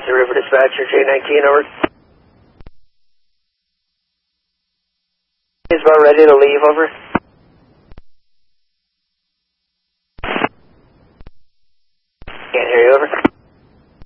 East River Dispatcher, J19, over. He's about ready to leave, over. Can't hear you, over.